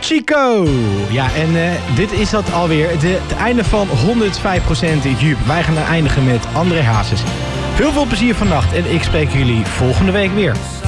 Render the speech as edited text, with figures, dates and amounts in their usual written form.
Chico. Ja, en dit is dat alweer. Het einde van 105% Jup. Wij gaan eindigen met André Hazes. Heel veel plezier vannacht en ik spreek jullie volgende week weer.